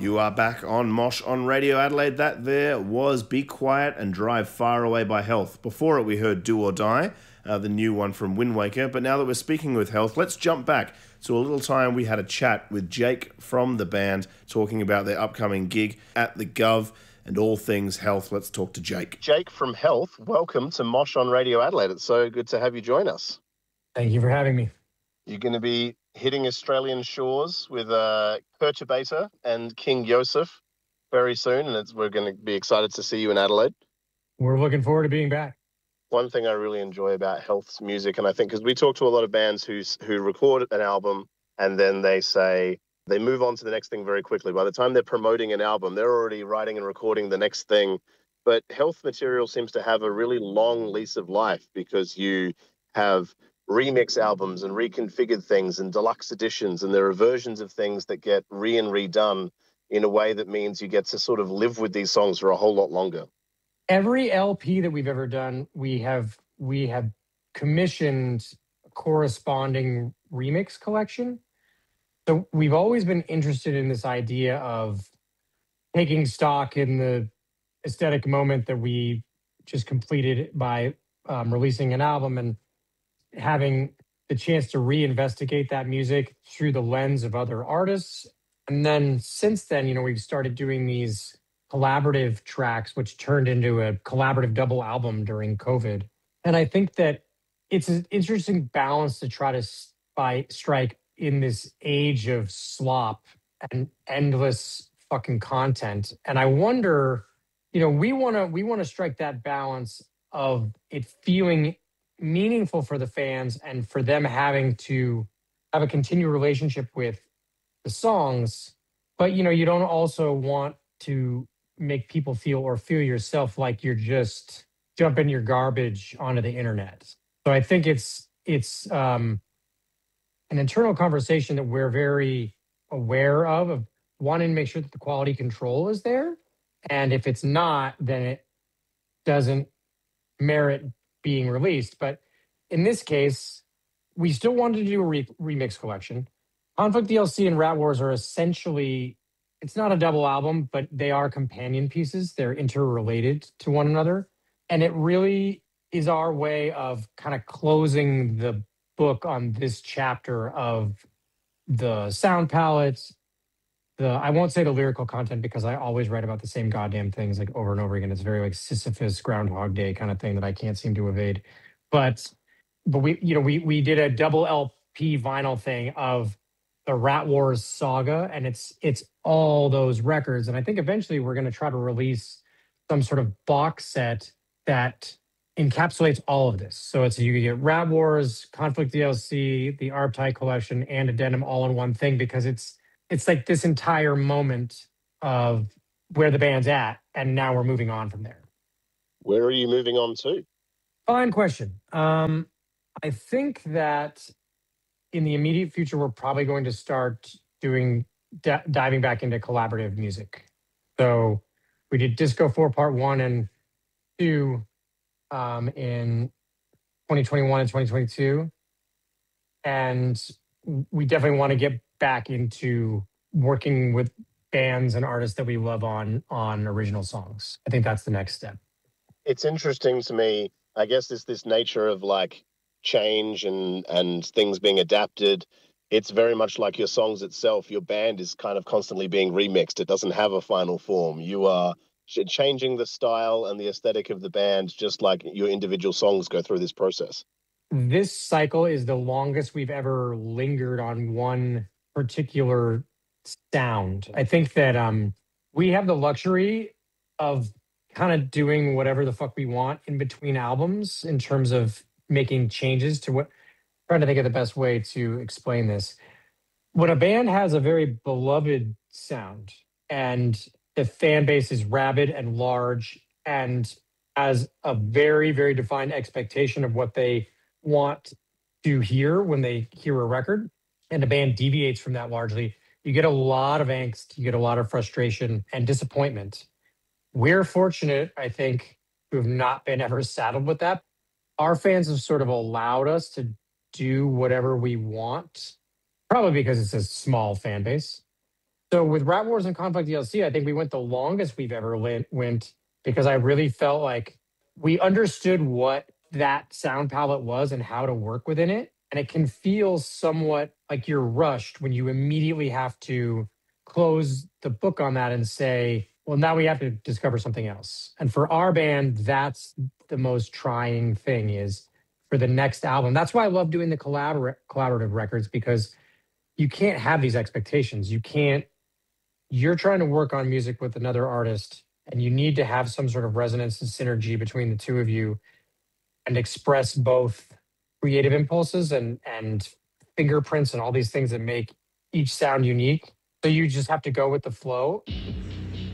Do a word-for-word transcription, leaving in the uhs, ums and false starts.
You are back on Mosh on Radio Adelaide. That there was Be Quiet and Drive Far Away by Health. Before it, we heard Do or Die, uh, the new one from Wind Waker. But now that we're speaking with Health, let's jump back to a little time we had a chat with Jake from the band talking about their upcoming gig at the Gov and all things Health. Let's talk to Jake. Jake from Health, welcome to Mosh on Radio Adelaide. It's so good to have you join us. Thank you for having me. You're going to be hitting Australian shores with uh, Perturbator and King Yosef very soon, and it's, we're going to be excited to see you in Adelaide. We're looking forward to being back. One thing I really enjoy about Health's music, and I think because we talk to a lot of bands who who record an album and then they say they move on to the next thing very quickly. By the time they're promoting an album, they're already writing and recording the next thing. But Health material seems to have a really long lease of life because you have remix albums and reconfigured things and deluxe editions, and there are versions of things that get re and redone in a way that means you get to sort of live with these songs for a whole lot longer. Every L P that we've ever done, we have we have commissioned a corresponding remix collection. So we've always been interested in this idea of taking stock in the aesthetic moment that we just completed by um, releasing an album and having the chance to reinvestigate that music through the lens of other artists. And then since then, you know, we've started doing these collaborative tracks, which turned into a collaborative double album during COVID. And I think that it's an interesting balance to try to by strike in this age of slop and endless fucking content. And I wonder, you know, we want to we want to strike that balance of it feeling meaningful for the fans and for them having to have a continued relationship with the songs. But, you know, you don't also want to make people feel or feel yourself like you're just dumping your garbage onto the internet. So I think it's it's um, an internal conversation that we're very aware of, of wanting to make sure that the quality control is there. And if it's not, then it doesn't merit being released. But in this case, we still wanted to do a re- remix collection. Conflict D L C and Rat Wars are essentially, it's not a double album, but they are companion pieces. They're interrelated to one another. And it really is our way of kind of closing the book on this chapter of the sound palettes. The, I won't say the lyrical content because I always write about the same goddamn things like over and over again. It's very like Sisyphus Groundhog Day kind of thing that I can't seem to evade. But but we you know we we did a double L P vinyl thing of the Rat Wars saga, and it's it's all those records. And I think eventually we're going to try to release some sort of box set that encapsulates all of this. So it's you get Rat Wars, Conflict D L C, the Arptide collection, and Addendum all in one thing because it's it's like this entire moment of where the band's at, and now we're moving on from there. Where are you moving on to? Fine question. Um, I think that in the immediate future, we're probably going to start doing d- diving back into collaborative music. So we did Disco four Part One and Two um, in twenty twenty-one and twenty twenty-two, and we definitely want to get back into working with bands and artists that we love on on original songs. I think that's the next step. It's interesting to me. I guess it's this nature of like change and and things being adapted. It's very much like your songs itself. Your band is kind of constantly being remixed. It doesn't have a final form. You are changing the style and the aesthetic of the band, just like your individual songs go through this process. This cycle is the longest we've ever lingered on one particular sound. I think that um, we have the luxury of kind of doing whatever the fuck we want in between albums in terms of making changes to what, trying to think of the best way to explain this. When a band has a very beloved sound and the fan base is rabid and large and has a very, very defined expectation of what they want to hear when they hear a record, and the band deviates from that largely, you get a lot of angst, you get a lot of frustration and disappointment. We're fortunate, I think, to have not been ever saddled with that. Our fans have sort of allowed us to do whatever we want, probably because it's a small fan base. So with Rat Wars and Conflict D L C, I think we went the longest we've ever went, went because I really felt like we understood what that sound palette was and how to work within it. And it can feel somewhat like you're rushed when you immediately have to close the book on that and say, well, now we have to discover something else. And for our band, that's the most trying thing is for the next album. That's why I love doing the collabor- collaborative records because you can't have these expectations. You can't you're trying to work on music with another artist and you need to have some sort of resonance and synergy between the two of you and express both creative impulses and and fingerprints and all these things that make each sound unique. So you just have to go with the flow.